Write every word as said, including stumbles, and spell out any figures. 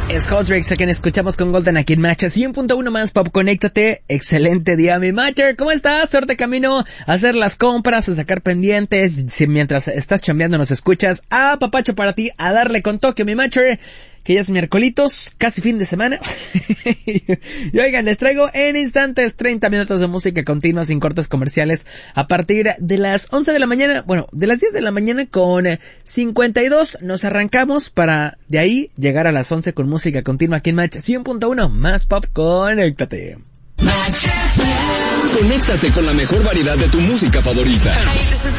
Es Hot Tricks a quien escuchamos con Golden aquí en Match. cien punto uno más Pop, conéctate. Excelente día, mi Matcher. ¿Cómo estás? Suerte camino a hacer las compras, a sacar pendientes. Si mientras estás chambeando nos escuchas, ah, papacho para ti, a darle con Tokio, mi Matcher. Que ya es miércolitos, casi fin de semana. Y oigan, les traigo en instantes treinta minutos de música continua sin cortes comerciales a partir de las once de la mañana, bueno, de las diez de la mañana con cincuenta y dos nos arrancamos para de ahí llegar a las once con música continua aquí en Match cien punto uno más Pop, conéctate. Conéctate con la mejor variedad de tu música favorita.